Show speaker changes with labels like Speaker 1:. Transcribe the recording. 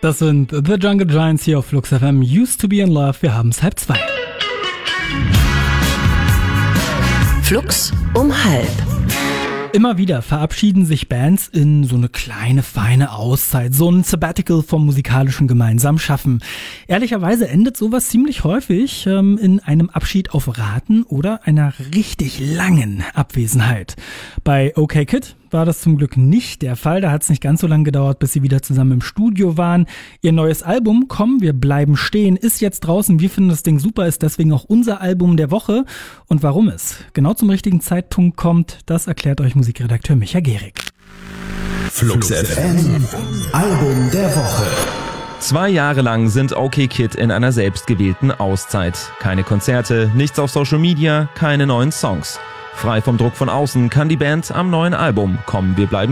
Speaker 1: Das sind The Jungle Giants hier auf Flux FM. Used to be in love. Wir haben es 1:30.
Speaker 2: Flux um 1:30.
Speaker 1: Immer wieder verabschieden sich Bands in so eine kleine, feine Auszeit, so ein Sabbatical vom musikalischen gemeinsamen Schaffen. Ehrlicherweise endet sowas ziemlich häufig in einem Abschied auf Raten oder einer richtig langen Abwesenheit. Bei OK Kid war das zum Glück nicht der Fall. Da hat es nicht ganz so lange gedauert, bis sie wieder zusammen im Studio waren. Ihr neues Album, Komm, wir bleiben stehen, ist jetzt draußen. Wir finden das Ding super, ist deswegen auch unser Album der Woche. Und warum es genau zum richtigen Zeitpunkt kommt, das erklärt euch Musikredakteur Micha Gehrig.
Speaker 3: Flux FM, Album der Woche.
Speaker 4: 2 Jahre lang sind OK Kid in einer selbstgewählten Auszeit. Keine Konzerte, nichts auf Social Media, keine neuen Songs. Frei vom Druck von außen kann die Band am neuen Album Komm, wir bleiben